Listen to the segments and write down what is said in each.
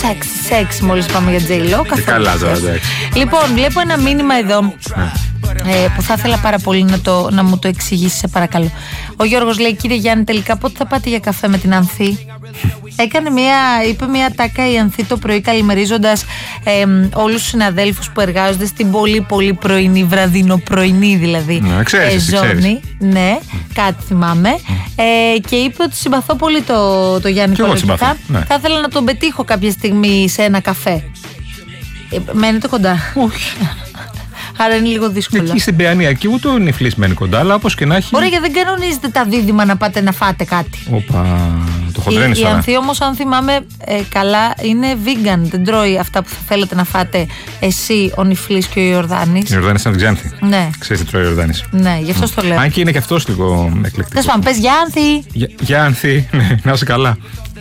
Σεξ, μόλις πάμε για J-Lo. Καλά τώρα, εντάξει. Λοιπόν, βλέπω ένα μήνυμα εδώ που θα ήθελα πάρα πολύ να μου το εξηγήσει, σε παρακαλώ. Ο Γιώργος λέει: κύριε Γιάννη, τελικά πότε θα πάτε για καφέ με την Ανθή? Είπε μια τάκα η Ανθή το πρωί, καλημερίζοντας όλους τους συναδέλφους που εργάζονται στην πολύ πολύ πρωινή, βραδινοπρωινή δηλαδή ζώνη. Ναι, κάτι θυμάμαι. Και είπε ότι συμπαθώ πολύ το Γιάννη Κολοκυθά. Θα ήθελα να τον πετύχω κάποια στιγμή σε ένα καφέ. Μένετε κοντά? Όχι. Άρα είναι λίγο δύσκολο. Εκεί στην Παιανία, εκεί ούτε ο νυφλής μένει κοντά, αλλά όπως και να έχει. Ωραία, γιατί δεν κανονίζετε τα δίδυμα να πάτε να φάτε κάτι. Όπα, το χοντρένεις τώρα. Η Ανθή όμως, αν θυμάμαι καλά, είναι vegan. Δεν τρώει αυτά που θα θέλετε να φάτε εσύ, ο νυφλής και ο Ιορδάνης. Η Ιορδάνης είναι Ξάνθη. Ναι. Ξέρεις τι τρώει ο Ιορδάνης. Ναι, γι' αυτό το λέω. Αν και είναι και αυτός λίγο εκλεκτικός. Θες πάμε, πες για Ανθή. Για Ανθή, να είσαι καλά.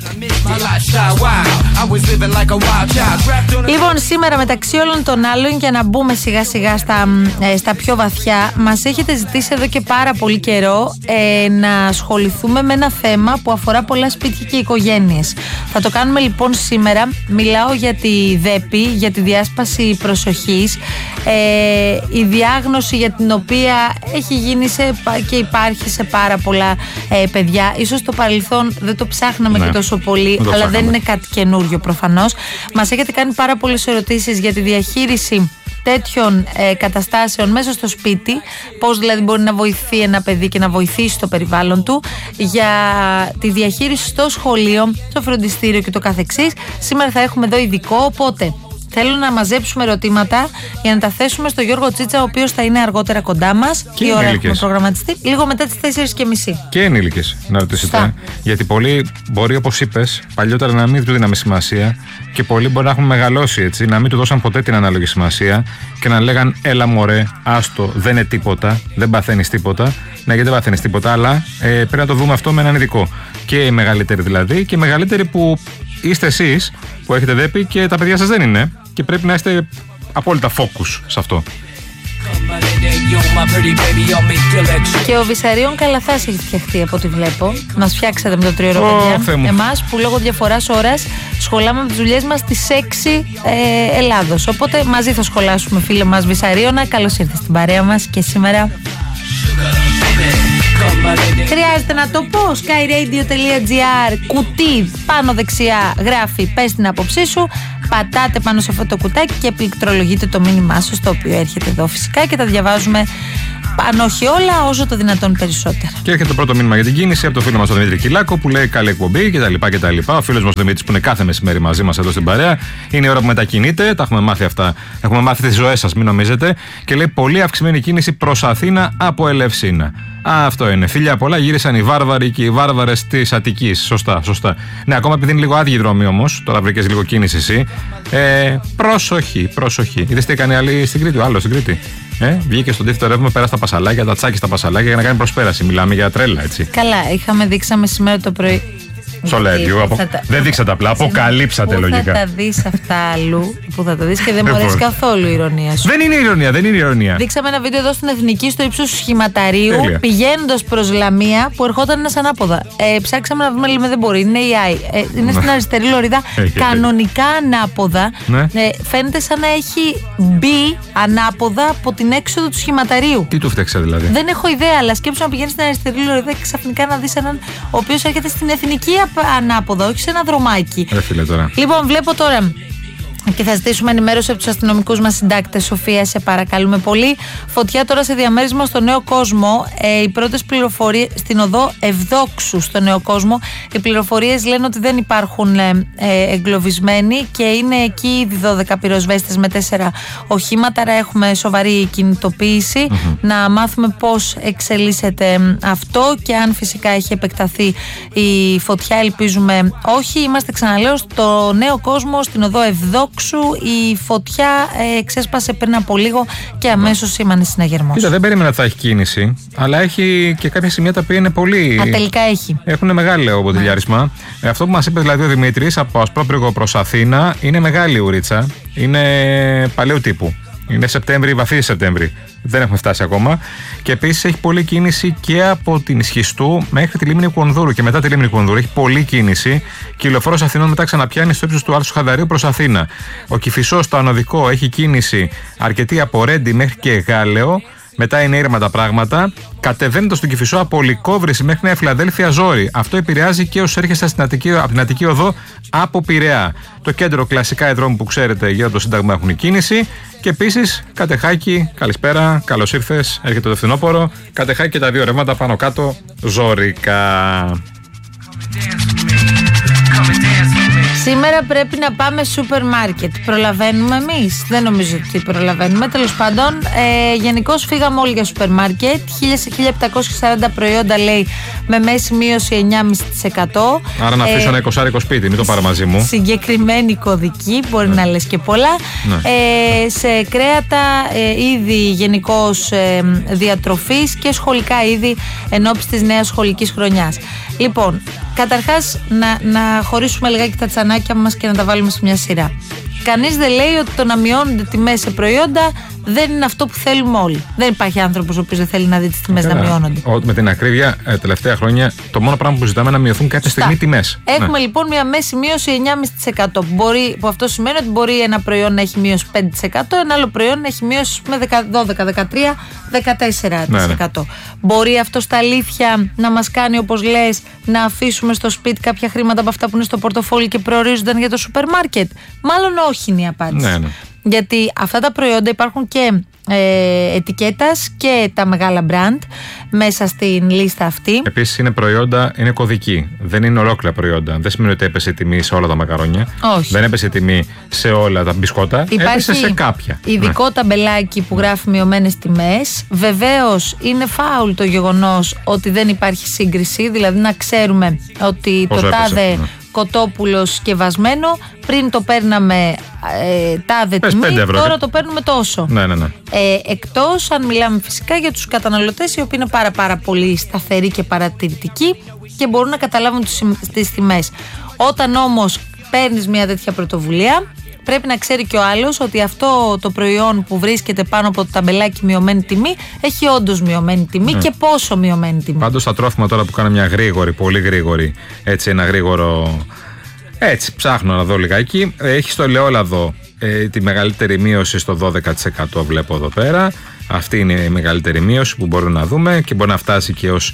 Λοιπόν, σήμερα μεταξύ όλων των άλλων, για να μπούμε σιγά σιγά στα πιο βαθιά, μας έχετε ζητήσει εδώ και πάρα πολύ καιρό να ασχοληθούμε με ένα θέμα που αφορά πολλά σπίτια και οικογένειες. Θα το κάνουμε λοιπόν σήμερα. Μιλάω για τη ΔΕΠΗ, για τη διάσπαση προσοχής, η διάγνωση για την οποία έχει γίνει και υπάρχει σε πάρα πολλά παιδιά. Ίσως στο παρελθόν δεν το ψάχναμε και τόσο πολύ, αλλά δεν είναι κάτι καινούριο προφανώς. Μας έχετε κάνει πάρα πολλές ερωτήσεις για τη διαχείριση τέτοιων καταστάσεων μέσα στο σπίτι, πώς δηλαδή μπορεί να βοηθεί ένα παιδί και να βοηθήσει το περιβάλλον του, για τη διαχείριση στο σχολείο, στο φροντιστήριο και το καθεξής. Σήμερα θα έχουμε εδώ ειδικό, οπότε θέλω να μαζέψουμε ερωτήματα για να τα θέσουμε στο Γιώργο Τσίτσα, ο οποίος θα είναι αργότερα κοντά μας. Τι ώρα έχουμε προγραμματιστεί? Λίγο μετά τις 4:30. Και ενήλικες να ρωτήσετε. Γιατί πολλοί μπορεί, όπως είπες, παλιότερα να μην του δίναμε σημασία και πολλοί μπορεί να έχουν μεγαλώσει έτσι, να μην του δώσαν ποτέ την ανάλογη σημασία και να λέγαν έλα μωρέ, άστο, δεν είναι τίποτα, δεν παθαίνεις τίποτα. Ναι, γιατί δεν παθαίνεις τίποτα, αλλά πρέπει να το δούμε αυτό με έναν ειδικό. Και οι μεγαλύτεροι δηλαδή, και οι μεγαλύτεροι που είστε εσείς που έχετε ΔΕΠΗ και τα παιδιά σας δεν είναι. Και πρέπει να είστε απόλυτα focus σε αυτό. Και ο Βυσαρίων Καλαθάς έχει φτιαχτεί από ό,τι βλέπω. Μας φτιάξατε με το 3ωρο, παιδιά. Εμάς που λόγω διαφοράς ώρας σχολάμε με τις δουλειές μας στις 6 Ελλάδος. Οπότε μαζί θα σχολάσουμε, φίλε μας Βυσαρίωνα. Καλώς ήρθες στην παρέα μας και σήμερα. Χρειάζεται να το πω. skyradio.gr, κουτί πάνω δεξιά γράφει πες την άποψή σου. Πατάτε πάνω σε αυτό το κουτάκι και πληκτρολογείτε το μήνυμά σας, το οποίο έρχεται εδώ φυσικά και τα διαβάζουμε, αν όχι όλα, όσο το δυνατόν περισσότερα. Και έρχεται το πρώτο μήνυμα για την κίνηση από το φίλο μας τον Δημήτρη Κυλάκο που λέει καλή εκπομπή κτλ. Ο φίλος μας ο Δημήτρης που είναι κάθε μεσημέρι μαζί μας εδώ στην παρέα. Είναι η ώρα που μετακινείται, τα έχουμε μάθει αυτά. Έχουμε μάθει τις ζωές σας, μην νομίζετε. Και λέει πολύ αυξημένη κίνηση προς Αθήνα από Ελευσίνα. Αυτό είναι. Φιλιά πολλά, γύρισαν οι βάρβαροι και οι βάρβαρες της Αττικής. Σωστά. Ναι, ακόμα επειδή είναι λίγο άδειοι δρόμοι όμως, τώρα βρήκες λίγο κίνηση εσύ. Προσοχή. Είδες τι έκανε άλλη στην Κρήτη, ο άλλος στην Κρήτη. Βγήκε στον τύφτο ρεύμα, πέρα στα πασαλάκια, τα τσάκι στα πασαλάκια για να κάνει προσπέραση. Μιλάμε για τρέλα, έτσι. Καλά, δείξαμε σήμερα το πρωί. Σολέδιο. Δεν δείξατε απλά, αποκαλύψατε λογικά. Πού θα τα δεις αυτά αλλού, που θα τα δεις και δεν μου αρέσει καθόλου η ηρωνία σου. Δεν είναι ηρωνία. Δείξαμε ένα βίντεο εδώ στην Εθνική, στο ύψος του σχηματαρίου, πηγαίνοντας προς Λαμία, που ερχόταν ένας ανάποδα. Ψάξαμε να δούμε, λέμε δεν μπορεί, είναι AI. Είναι στην αριστερή λωρίδα, κανονικά ανάποδα. Φαίνεται σαν να έχει μπει ανάποδα από την έξοδο του σχηματαρίου. Τι του φταίξε δηλαδή? Δεν έχω ιδέα, αλλά σκέψου να πηγαίνεις στην αριστερή λωρίδα και ξαφνικά να δεις έναν ο οποίος έρχεται στην Εθνική ανάποδα, όχι σε ένα δρομάκι. Λοιπόν, βλέπω τώρα και θα ζητήσουμε ενημέρωση από τους αστυνομικούς μας συντάκτες. Σοφία, σε παρακαλούμε πολύ. Φωτιά τώρα σε διαμέρισμα στο Νέο Κόσμο. Οι πρώτες πληροφορίες στην οδό Ευδόξου στο Νέο Κόσμο. Οι πληροφορίες λένε ότι δεν υπάρχουν εγκλωβισμένοι και είναι εκεί ήδη 12 πυροσβέστες με 4 οχήματα. Άρα έχουμε σοβαρή κινητοποίηση. Να μάθουμε πώς εξελίσσεται αυτό και αν φυσικά έχει επεκταθεί η φωτιά. Ελπίζουμε όχι. Είμαστε, ξαναλέω, στο Νέο Κόσμο, στην οδό Ευδόξου. Η φωτιά ξέσπασε πριν από λίγο και αμέσως σήμανε συναγερμός. Κοίτα, δεν περίμενα ότι θα έχει κίνηση, αλλά έχει και κάποια σημεία τα οποία είναι πολύ. Τελικά έχει. Έχουν μεγάλο μποτιλιάρισμα. Αυτό που μας είπε δηλαδή ο Δημήτρης από Ασπρόπυργο προς Αθήνα είναι μεγάλη ουρίτσα. Είναι παλαιού τύπου. Είναι Σεπτέμβρη, βαθύ Σεπτέμβρη. Δεν έχουμε φτάσει ακόμα. Και επίσης έχει πολλή κίνηση και από την Ισχυστού μέχρι τη λίμνη Κονδούρου και μετά τη λίμνη Κονδούρου. Έχει πολλή κίνηση. Και η λεωφόρος Αθηνών μετά ξαναπιάνει στο ύψος του Άλσου Χαδαρίου προς Αθήνα. Ο Κηφισός στο Ανωδικό έχει κίνηση αρκετή από Ρέντι μέχρι και Γάλεο. Μετά είναι ήρεμα τα πράγματα. Κατεβαίνοντας στον Κηφισό από Λυκόβρηση μέχρι Νέα Φιλαδέλφια Ζόρι. Αυτό επηρεάζει και όσους έρχεστε από την Αττική Οδό από Πειραιά. Το κέντρο κλασικά οι δρόμοι που ξέρετε γύρω από το Σύνταγμα έχουν κίνηση. Και επίσης Κατεχάκη, καλησπέρα, καλώς ήρθες. Έρχεται το φθινόπωρο. Κατεχάκη και τα δύο ρεύματα πάνω κάτω ζώρικα. Σήμερα πρέπει να πάμε σούπερ μάρκετ. Προλαβαίνουμε εμείς? Δεν νομίζω ότι προλαβαίνουμε. Τέλος πάντων, γενικώς φύγαμε όλοι για σούπερ μάρκετ. 1.740 προϊόντα λέει με μέση μείωση 9,5%. Άρα να αφήσω ένα 20 σπίτι, μην το πάρω μαζί μου. Συγκεκριμένη κωδική, μπορεί να λες και πολλά. Σε κρέατα, είδη γενικώς διατροφής και σχολικά είδη ενόψει της νέας σχολικής χρονιάς. Λοιπόν, καταρχάς να χωρίσουμε λιγάκι τα τσανάκια μας και να τα βάλουμε σε μια σειρά. Κανείς δεν λέει ότι το να μειώνονται τιμές σε προϊόντα δεν είναι αυτό που θέλουμε όλοι. Δεν υπάρχει άνθρωπος ο οποίος δεν θέλει να δει τις τιμές να μειώνονται. Με την ακρίβεια, τελευταία χρόνια το μόνο πράγμα που ζητάμε είναι να μειωθούν κάποια στιγμή τιμές. Έχουμε λοιπόν μια μέση μείωση 9,5%. Που αυτό σημαίνει ότι μπορεί ένα προϊόν να έχει μείωση 5%, ένα άλλο προϊόν να έχει μείωση με 12, 13, 14%. Μπορεί αυτό στα αλήθεια να μας κάνει, όπως λες, να αφήσουμε στο σπίτι κάποια χρήματα από αυτά που είναι στο πορτοφόλι και προορίζονταν για το σούπερ μάρκετ? Μάλλον όχι είναι η απάντηση. Γιατί αυτά τα προϊόντα υπάρχουν και ετικέτας και τα μεγάλα brand μέσα στην λίστα αυτή. Επίσης είναι προϊόντα, είναι κωδική. Δεν είναι ολόκληρα προϊόντα. Δεν σημαίνει ότι έπεσε η τιμή σε όλα τα μακαρόνια. Όχι. Δεν έπεσε η τιμή σε όλα τα μπισκότα. Έπεσε σε κάποια. Ειδικό ταμπελάκι που γράφει μειωμένες τιμές. Βεβαίως είναι φάουλ το γεγονός ότι δεν υπάρχει σύγκριση. Δηλαδή να ξέρουμε ότι πόσο το τάδε έπεσε, κοτόπουλο συσκευασμένο πριν το παίρναμε τάδε τιμή, τώρα το παίρνουμε τόσο. Ναι. Εκτός αν μιλάμε φυσικά για τους καταναλωτές, οι οποίοι είναι πάρα πολύ σταθεροί και παρατηρητικοί και μπορούν να καταλάβουν τις τιμές. Όταν όμως παίρνεις μια τέτοια πρωτοβουλία, πρέπει να ξέρει και ο άλλος ότι αυτό το προϊόν που βρίσκεται πάνω από το ταμπελάκι μειωμένη τιμή έχει όντως μειωμένη τιμή και πόσο μειωμένη τιμή. Πάντως τα τρόφιμα τώρα που κάνω μια γρήγορη, πολύ γρήγορη, έτσι ένα γρήγορο. Έτσι, ψάχνω να δω λιγάκι. Έχει στο ελαιόλαδο τη μεγαλύτερη μείωση στο 12%, βλέπω εδώ πέρα. Αυτή είναι η μεγαλύτερη μείωση που μπορούμε να δούμε και μπορεί να φτάσει και ως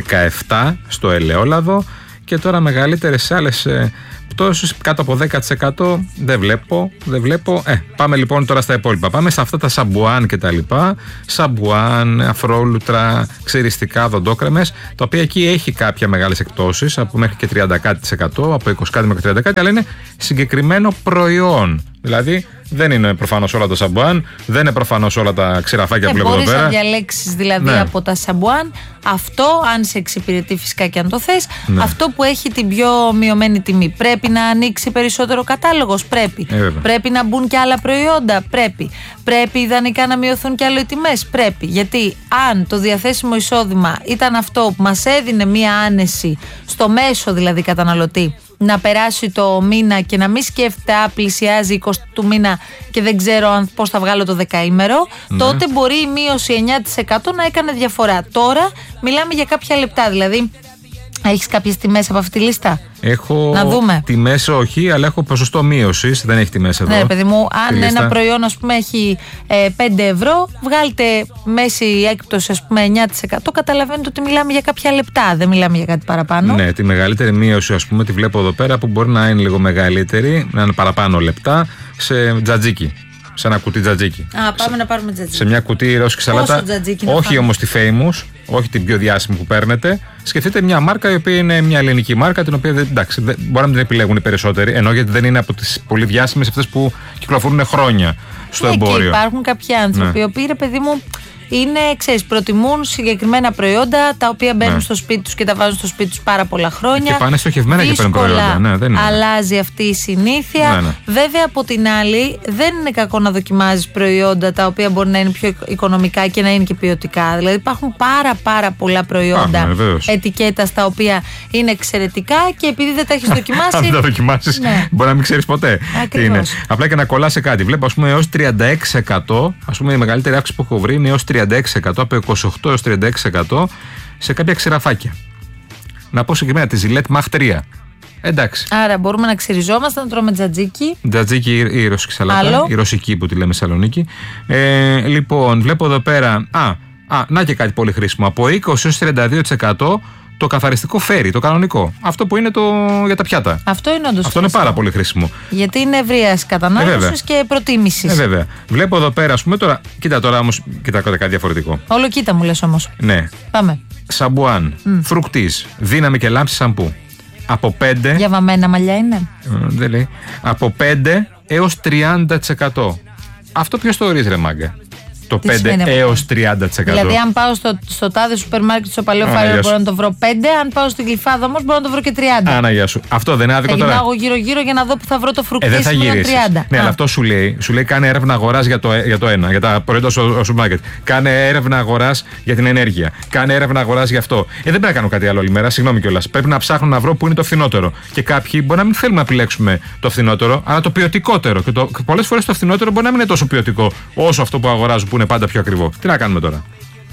17% στο ελαιόλαδο. Και τώρα μεγαλύτερες άλλες πτώσεις κάτω από 10% δεν βλέπω. Πάμε λοιπόν τώρα στα υπόλοιπα. Πάμε σε αυτά τα σαμπουάν και τα λοιπά. Σαμπουάν, αφρόλουτρα, ξυριστικά, δοντόκρεμες, τα οποία εκεί έχει κάποια μεγάλες εκπτώσεις από μέχρι και 30%, από 20% μέχρι 30%, αλλά είναι συγκεκριμένο προϊόν. Δηλαδή δεν είναι προφανώς όλα τα σαμπουάν, δεν είναι προφανώς όλα τα ξηραφάκια που βλέπω εδώ πέρα. Μπορείς να διαλέξεις δηλαδή από τα σαμπουάν αυτό, αν σε εξυπηρετεί φυσικά και αν το θες, αυτό που έχει την πιο μειωμένη τιμή. Πρέπει να ανοίξει περισσότερο κατάλογος? Πρέπει. Πρέπει να μπουν και άλλα προϊόντα? Πρέπει. Πρέπει ιδανικά να μειωθούν και άλλο οι τιμές? Πρέπει. Γιατί αν το διαθέσιμο εισόδημα ήταν αυτό που μας έδινε μία άνεση στο μέσο δηλαδή καταναλωτή, να περάσει το μήνα και να μην σκέφτεται πλησιάζει 20 του μήνα και δεν ξέρω πώς θα βγάλω το δεκαήμερο, τότε μπορεί η μείωση 9% να έκανε διαφορά. Τώρα μιλάμε για κάποια λεπτά, δηλαδή έχεις κάποιες τιμές από αυτή τη λίστα? Έχω να δούμε. Τιμές όχι, αλλά έχω ποσοστό μείωσης. Δεν έχει τιμές εδώ. Ναι, παιδί μου, αν ένα προϊόν ας πούμε έχει 5 ευρώ, βγάλτε μέση έκπτωση ας πούμε 9%. Καταλαβαίνετε ότι μιλάμε για κάποια λεπτά, δεν μιλάμε για κάτι παραπάνω. Ναι, τη μεγαλύτερη μείωση ας πούμε τη βλέπω εδώ πέρα, που μπορεί να είναι λίγο μεγαλύτερη, να είναι παραπάνω λεπτά, σε τζατζίκι. Σε ένα κουτί τζατζίκι. Πάμε να πάρουμε τζατζίκι. Σε μια κουτί ρώσικη σαλάτα. Όχι όμως τη Famous, όχι την πιο διάσημη που παίρνετε. Σκεφτείτε μια μάρκα η οποία είναι μια ελληνική μάρκα, την οποία εντάξει, μπορεί να μην την επιλέγουν οι περισσότεροι, ενώ γιατί δεν είναι από τις πολύ διάσημες αυτές που κυκλοφορούν χρόνια στο εμπόριο. Και υπάρχουν κάποιοι άνθρωποι οι οποίοι, ρε παιδί μου, είναι, ξέρεις, προτιμούν συγκεκριμένα προϊόντα τα οποία μπαίνουν στο σπίτι τους και τα βάζουν στο σπίτι τους πάρα πολλά χρόνια. Και πάνε στοχευμένα και παίρνουν προϊόντα. Ναι, δεν είναι. Αλλάζει αυτή η συνήθεια. Βέβαια, από την άλλη, δεν είναι κακό να δοκιμάζεις προϊόντα τα οποία μπορεί να είναι πιο οικονομικά και να είναι και ποιοτικά. Δηλαδή, υπάρχουν πάρα πολλά προϊόντα ετικέτας τα οποία είναι εξαιρετικά και επειδή δεν τα έχεις δοκιμάσει. Αν τα δοκιμάσεις, μπορεί να μην ξέρεις ποτέ τι είναι. Απλά και να κολλάς σε κάτι. Βλέπω, ας πούμε, έως 36%. Ας πούμε, η μεγαλύτερη αύξηση που έχω βρει είναι έως 36%, από 28% έως 36% σε κάποια ξηραφάκια. Να πω συγκεκριμένα τη Gillette Mach 3. Εντάξει. Άρα μπορούμε να ξυριζόμαστε, να τρώμε τζατζίκι. Τζατζίκι ή ρωσική σαλάτα. Η ρωσική που τη λέμε Σαλονίκη. Λοιπόν, βλέπω εδώ πέρα. Να και κάτι πολύ χρήσιμο. Από 20% έως 32% το καθαριστικό φέρι, το κανονικό. Αυτό που είναι για τα πιάτα. Αυτό είναι όντως. Αυτό είναι πάρα πολύ χρήσιμο. Γιατί είναι ευρείας κατανάλωσης και προτίμησης. Βέβαια. Βλέπω εδώ πέρα, ας πούμε τώρα. Κοίτα τώρα όμως, κοίτα κάτι διαφορετικό. Όλο κοίτα μου λες όμως. Ναι. Πάμε. Σαμπουάν, φρουκτής, δύναμη και λάμψη σαμπού. Από 5. Για βαμμένα μαλλιά είναι. Δεν λέει. Από 5 έως 30%. Αυτό ποιος το ορίζει, ρε μάγκα? Το 5 έως 30%. Δηλαδή, αν πάω στο τάδε σούπερ μάρκετ στο Παλαιό Φάρελο, μπορώ να το βρω 5. Αν πάω στην Γλυφάδα όμως, μπορώ να το βρω και 30. Αναγιά σου. Αυτό δεν είναι άδικο τώρα? Γυρνάω γύρω-γύρω για να δω που θα βρω το φρουκτίσιμο. Δεν θα γυρίσεις. 30. Ναι, αλλά αυτό σου λέει κάνε έρευνα αγοράς για το ένα, για τα προϊόντα στο σούπερ μάρκετ. Κάνε έρευνα αγοράς για την ενέργεια. Κάνε έρευνα αγοράς για αυτό. Δεν πρέπει να κάνω κάτι άλλο όλη μέρα, συγγνώμη κιόλας. Πρέπει να ψάχνω να βρω που είναι το φθηνότερο. Και κάποιοι μπορεί να μην θέλουν να επιλέξουμε το φθηνότερο, αλλά το ποιοτικότερο. Και πολλές φορές το φθηνότερο μπορεί να μην είναι τόσο ποιοτικό όσο αυτό που αγοράζουν που είναι πάντα πιο ακριβό. Τι να κάνουμε τώρα?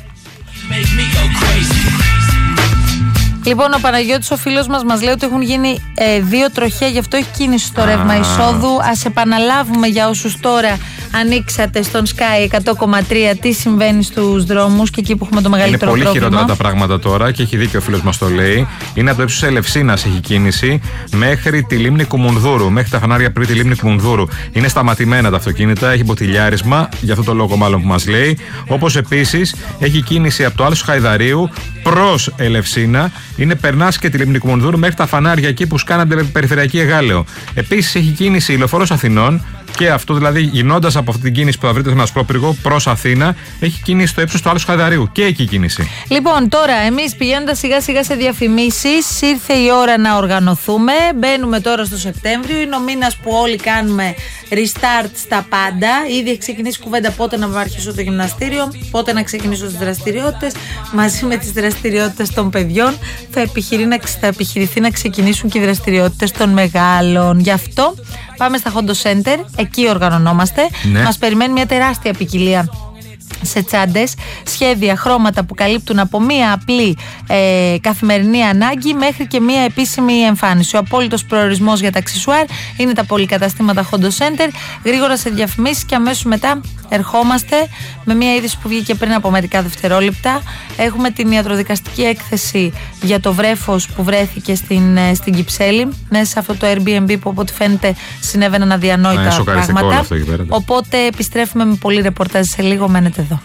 Λοιπόν, ο Παναγιώτης, ο φίλος μας λέει ότι έχουν γίνει 2 τροχιά, γι' αυτό έχει κίνηση στο ρεύμα εισόδου. Ας επαναλάβουμε για όσους τώρα ανοίξατε στον Sky 100,3 τι συμβαίνει στους δρόμους και εκεί που έχουμε το μεγαλύτερο πρόβλημα. Είναι πολύ χειρότερα τα πράγματα τώρα και έχει δίκιο ο φίλος μας το λέει. Είναι από το ύψος Ελευσίνας έχει κίνηση μέχρι τη λίμνη Κουμουνδούρου, μέχρι τα φανάρια πριν τη λίμνη Κουμουνδούρου. Είναι σταματημένα τα αυτοκίνητα, έχει μποτιλιάρισμα, για αυτό το λόγο μάλλον που μας λέει. Όπως επίσης έχει κίνηση από το Άλσο Χαϊδαρίου προς Ελευσίνα. Περνάς και τη λίμνη Κουμουνδούρου μέχρι τα φανάρια εκεί που σκάνονται περιφερειακή Εγάλεο. Επίσης έχει κίνηση η Λεωφόρος Αθηνών και αυτό δηλαδή γυρνώντας από αυτή την κίνηση που θα βρείτε σε ένα ασπρόπυργο προς Αθήνα, έχει κίνηση στο ύψος του Άλσου Χαϊδαρίου και εκεί κίνηση. Λοιπόν, τώρα εμείς πηγαίνοντας σιγά σιγά σε διαφημίσεις, ήρθε η ώρα να οργανωθούμε. Μπαίνουμε τώρα στο Σεπτέμβριο. Είναι ο μήνας που όλοι κάνουμε restart στα πάντα. Ήδη έχει ξεκινήσει κουβέντα πότε να αρχίσω το γυμναστήριο, πότε να ξεκινήσω τις δραστηριότητες. Μαζί με τις δραστηριότητες των παιδιών θα επιχειρηθεί να ξεκινήσουν και οι δραστηριότητες των μεγάλων. Γι' αυτό πάμε στα Hondo Center, εκεί οργανωνόμαστε. Μας περιμένει μια τεράστια ποικιλία σε τσάντες, σχέδια, χρώματα που καλύπτουν από μία απλή καθημερινή ανάγκη μέχρι και μία επίσημη εμφάνιση. Ο απόλυτος προορισμός για τα αξεσουάρ είναι τα πολυκαταστήματα Hondo Center. Γρήγορα σε διαφημίσεις και αμέσως μετά ερχόμαστε με μία είδηση που βγήκε πριν από μερικά δευτερόλεπτα. Έχουμε την ιατροδικαστική έκθεση για το βρέφος που βρέθηκε στην Κυψέλη, μέσα σε αυτό το Airbnb που από ό,τι φαίνεται συνέβαιναν αδιανόητα πράγματα. Οπότε επιστρέφουμε με πολύ ρεπορτάζ σε λίγο. Μένετε εδώ.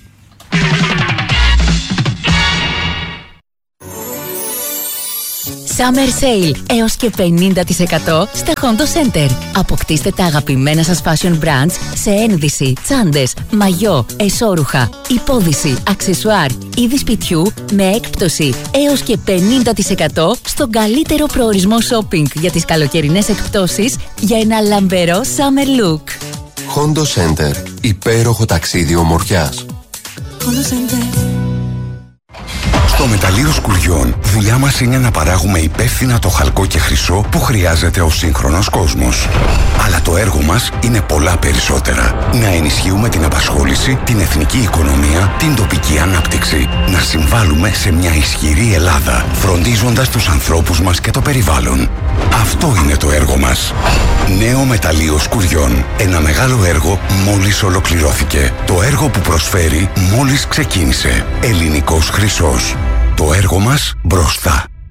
Summer Sale έως και 50% στα Hondo Center. Αποκτήστε τα αγαπημένα σας fashion brands σε ένδυση, τσάντες, μαγιό, εσώρουχα, υπόδυση, αξεσουάρ, είδη σπιτιού με έκπτωση έως και 50% στον καλύτερο προορισμό shopping για τις καλοκαιρινές εκπτώσεις για ένα λαμπερό summer look. Hondo Center. Υπέροχο ταξίδι ομορφιάς. Hondo Center. Στο μεταλλείο Σκουριών, δουλειά μας είναι να παράγουμε υπεύθυνα το χαλκό και χρυσό που χρειάζεται ο σύγχρονος κόσμος. Αλλά το έργο μας είναι πολλά περισσότερα. Να ενισχύουμε την απασχόληση, την εθνική οικονομία, την τοπική ανάπτυξη. Να συμβάλλουμε σε μια ισχυρή Ελλάδα, φροντίζοντας τους ανθρώπους μας και το περιβάλλον. Αυτό είναι το έργο μας. Νέο μεταλλείο Σκουριών. Ένα μεγάλο έργο μόλις ολοκληρώθηκε. Το έργο που προσφέρει μόλις ξεκίνησε. Ελληνικός χρυσός. Το έργο μας μπροστά.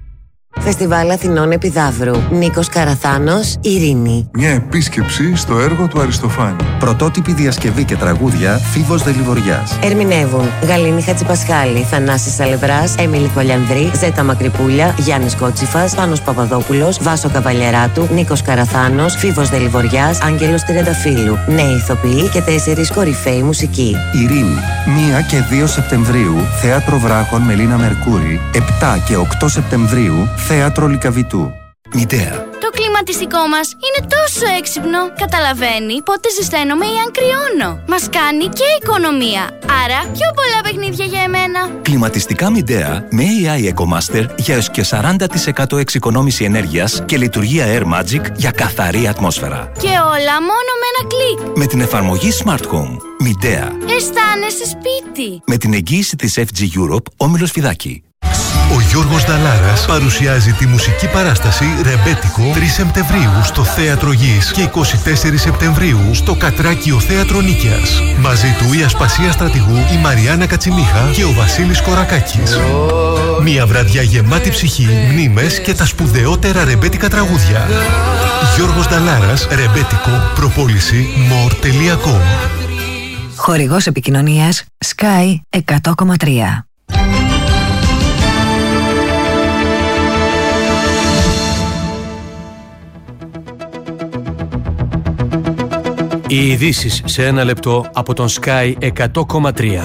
Φεστιβάλ Αθηνών Επιδαύρου. Νίκος Καραθάνος, Ειρήνη. Μια επίσκεψη στο έργο του Αριστοφάνη. Πρωτότυπη διασκευή και τραγούδια Φίβος Δελιβοριάς. Ερμηνεύουν Γαλήνη Χατζηπασχάλη, Θανάσης Σαλευράς, Έμιλη Χολιανδρή, Ζέτα Μακρυπούλια, Γιάννης Κότσιφας, Πάνος Παπαδόπουλος, Βάσο Καβαλιεράτου, Νίκος Καραθάνος, Φίβος Δελιβοριάς, Άγγελος Τριανταφύλου. Νέοι ηθοποιοί και 4 κορυφαίοι μουσικοί. Ειρήνη. 1 και 2 Σεπτεμβρίου, Θέατρο Βράχων Μελίνα Μερκούρη. 7 και 8 Σεπτεμβρίου, Θέατρο Λυκαβητού. Μητέα. Το κλιματιστικό μας είναι τόσο έξυπνο. Καταλαβαίνει πότε ζεσταίνομαι ή αν κρυώνω. Μας κάνει και οικονομία. Άρα πιο πολλά παιχνίδια για εμένα. Κλιματιστικά Μητέα με AI EcoMaster για έως και 40% εξοικονόμηση ενέργειας και λειτουργία Air Magic για καθαρή ατμόσφαιρα. Και όλα μόνο με ένα κλικ. Με την εφαρμογή Smart Home. Μητέα. Αισθάνεσαι σπίτι. Με την εγγύηση της FG Europe, Όμιλος Φιδάκη. Ο Γιώργος Νταλάρας παρουσιάζει τη μουσική παράσταση Ρεμπέτικο 3 Σεπτεμβρίου στο Θέατρο Γης και 24 Σεπτεμβρίου στο Κατράκιο Θέατρο Νίκαιας. Μαζί του η Ασπασία Στρατηγού, η Μαριάννα Κατσιμίχα και ο Βασίλης Κορακάκης. Μια βραδιά γεμάτη ψυχή, μνήμες και τα σπουδαιότερα ρεμπέτικα τραγούδια. Γιώργος Νταλάρας, Ρεμπέτικο, προπόληση more.com. Χορηγός επικοινωνίας Sky 100,3. Οι ειδήσεις σε 1 λεπτό από τον Sky 100,3.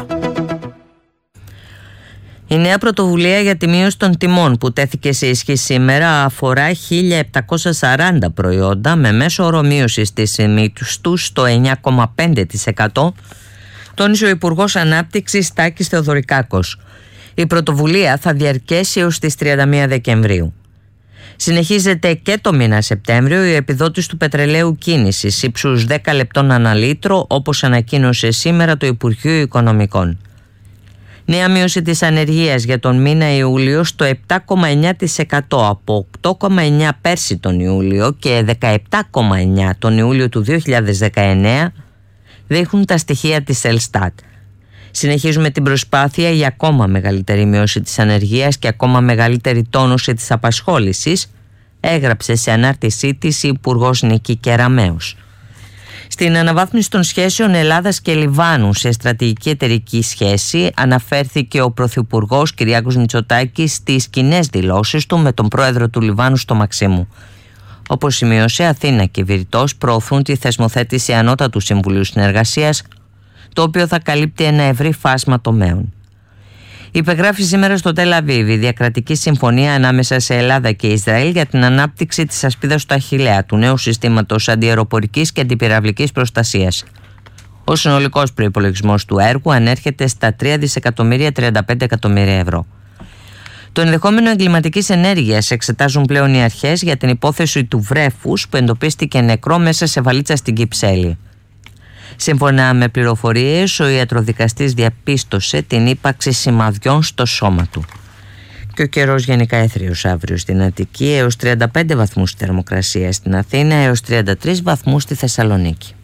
Η νέα πρωτοβουλία για τη μείωση των τιμών που τέθηκε σε ισχύ σήμερα αφορά 1.740 προϊόντα με μέσο όρο μείωσης της τιμής τους στο 9,5%, τόνισε ο Υπουργός Ανάπτυξης Τάκης Θεοδωρικάκος. Η πρωτοβουλία θα διαρκέσει έως τις 31 Δεκεμβρίου. Συνεχίζεται και το μήνα Σεπτέμβριο η επιδότηση του πετρελαίου κίνησης ύψους 10 λεπτών ανά λίτρο, όπως ανακοίνωσε σήμερα το Υπουργείο Οικονομικών. Νέα μείωση της ανεργίας για τον μήνα Ιούλιο στο 7,9% από 8,9% πέρσι τον Ιούλιο και 17,9% τον Ιούλιο του 2019 δείχνουν τα στοιχεία της Ελστάτ. Συνεχίζουμε την προσπάθεια για ακόμα μεγαλύτερη μείωση της ανεργίας και ακόμα μεγαλύτερη τόνωση της απασχόλησης, έγραψε σε ανάρτησή της η Υπουργός Νίκη Κεραμέως. Στην αναβάθμιση των σχέσεων Ελλάδας και Λιβάνου σε στρατηγική εταιρική σχέση αναφέρθηκε ο Πρωθυπουργός Κυριάκος Μητσοτάκης στις κοινές δηλώσεις του με τον πρόεδρο του Λιβάνου στο Μαξίμου. Όπως σημείωσε, Αθήνα και Βηρητός προωθούν τη θεσμοθέτηση Ανώτατου Συμβουλίου Συνεργασίας, το οποίο θα καλύπτει ένα ευρύ φάσμα τομέων. Υπεγράφει σήμερα στο Τελ Αβίβ η διακρατική συμφωνία ανάμεσα σε Ελλάδα και Ισραήλ για την ανάπτυξη της ασπίδας του Αχιλλέα, του νέου συστήματος αντιαεροπορικής και αντιπυραυλικής προστασίας. Ο συνολικός προϋπολογισμός του έργου ανέρχεται στα 3.035 εκατομμύρια ευρώ. Το ενδεχόμενο εγκληματικής ενέργειας εξετάζουν πλέον οι αρχές για την υπόθεση του βρέφους που εντοπίστηκε νεκρό μέσα σε βαλίτσα στην Κυψέλη. Σύμφωνα με πληροφορίες, ο ιατροδικαστής διαπίστωσε την ύπαρξη σημαδιών στο σώμα του. Και ο καιρός γενικά έθριος αύριο στην Αττική, έως 35 βαθμούς στη θερμοκρασία στην Αθήνα, έως 33 βαθμούς στη Θεσσαλονίκη.